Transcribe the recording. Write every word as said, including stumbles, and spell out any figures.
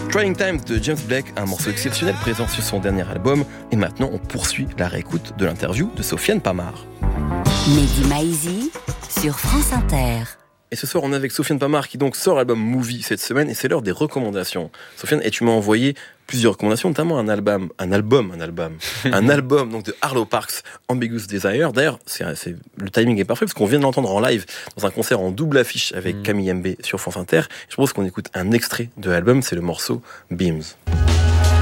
Trying Times de James Blake, un morceau exceptionnel présent sur son dernier album. Et maintenant, on poursuit la réécoute de l'interview de Sofiane Pamart. Mehdi Maizi sur France Inter. Et ce soir, on est avec Sofiane Pamart qui donc sort l'album Movie cette semaine et c'est l'heure des recommandations. Sofiane, et tu m'as envoyé plusieurs recommandations, notamment un album, un album, un album, un album donc de Arlo Parks, Ambiguous Desire. D'ailleurs, c'est, c'est, le timing est parfait parce qu'on vient de l'entendre en live dans un concert en double affiche avec mmh. Camille M B sur France Inter. Je propose qu'on écoute un extrait de l'album, c'est le morceau Beams.